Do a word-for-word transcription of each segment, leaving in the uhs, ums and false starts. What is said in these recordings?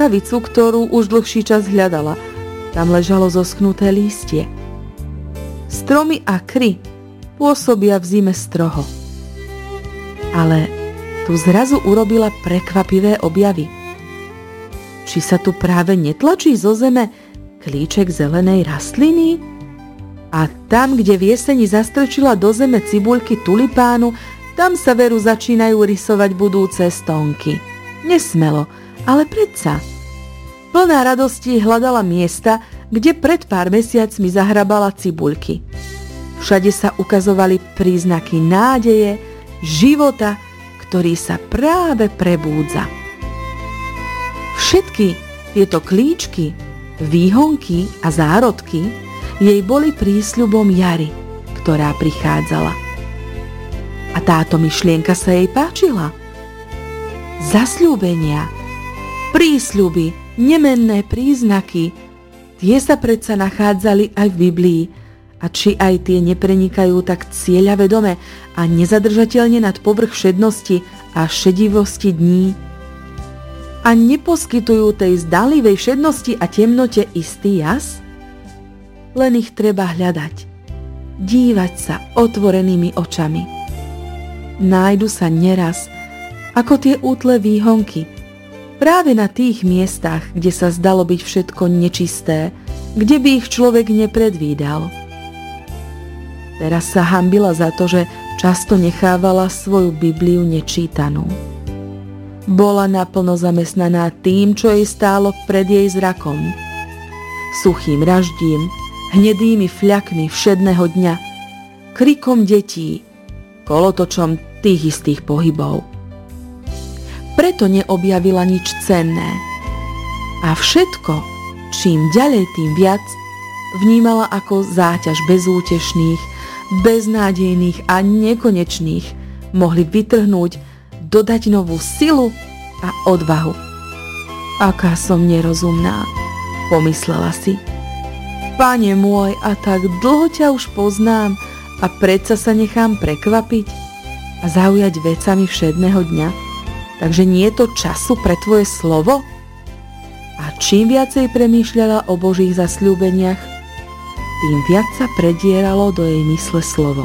rukavicu, ktorú už dlhší čas hľadala. Tam ležalo zoschnuté lístie. Stromy a kry pôsobia v zime stroho. Ale tu zrazu urobila prekvapivé objavy. Či sa tu práve netlačí zo zeme klíček zelenej rastliny? A tam, kde v jeseni zastrčila do zeme cibuľky tulipánu, tam sa veru začínajú rysovať budúce stonky. Nesmelo, ale predsa. Plná radosti hľadala miesta, kde pred pár mesiacmi zahrabala cibuľky. Všade sa ukazovali príznaky nádeje, života, ktorý sa práve prebúdza. Všetky tieto klíčky, výhonky a zárodky jej boli prísľubom jary, ktorá prichádzala. A táto myšlienka sa jej páčila. Zasľúbenia, prísľuby, nemenné príznaky, tie sa predsa nachádzali aj v Biblii, a či aj tie neprenikajú tak cieľavedome a nezadržateľne nad povrch všednosti a šedivosti dní a neposkytujú tej zdánlivej všednosti a temnote istý jas? Len ich treba hľadať, dívať sa otvorenými očami. Nájdu sa neraz ako tie útle výhonky, práve na tých miestach, kde sa zdalo byť všetko nečisté, kde by ich človek nepredvídal. Teraz sa hanbila za to, že často nechávala svoju Bibliu nečítanú. Bola naplno zamestnaná tým, čo jej stálo pred jej zrakom. Suchým raždím, hnedými fľakmi všedného dňa, krikom detí, kolotočom tých istých pohybov. Preto neobjavila nič cenné. A všetko, čím ďalej, tým viac, vnímala ako záťaž bezútešných, beznádejných a nekonečných, mohli vytrhnúť, dodať novú silu a odvahu. Aká som nerozumná, pomyslela si. Pane môj, a tak dlho ťa už poznám a predsa sa nechám prekvapiť a zaujať vecami všedného dňa. Takže nie je to času pre tvoje slovo? A čím viacej premýšľala o Božích zasľúbeniach, tým viac sa predieralo do jej mysle slovo.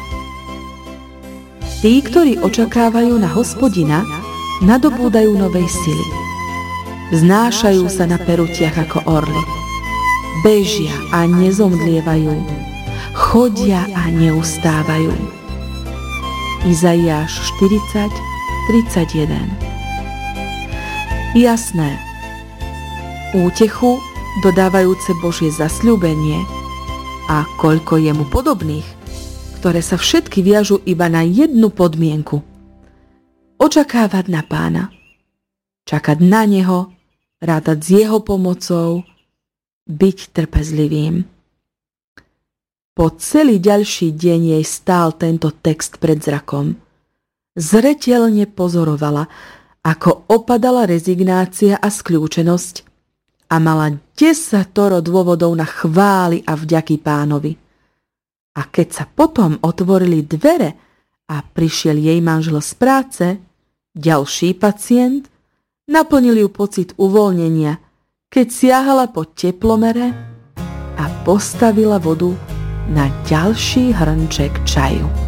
Tí, ktorí očakávajú na Hospodina, nadobúdajú novej sily. Znášajú sa na perutiach ako orly. Bežia a nezomdlievajú. Chodia a neustávajú. Izaiáš štyridsať tridsaťjeden. Jasné. Útechu dodávajúce Božie zasľúbenie a koľko jemu podobných, ktoré sa všetky viažu iba na jednu podmienku. Očakávať na Pána, čakať na Neho, rátať s Jeho pomocou, byť trpezlivým. Po celý ďalší deň jej stál tento text pred zrakom. Zreteľne pozorovala, ako opadala rezignácia a skľúčenosť, a mala desatoro dôvodov na chvály a vďaky Pánovi. A keď sa potom otvorili dvere a prišiel jej manžel z práce, ďalší pacient, naplnil ju pocit uvoľnenia, keď siahala po teplomere a postavila vodu na ďalší hrnček čaju.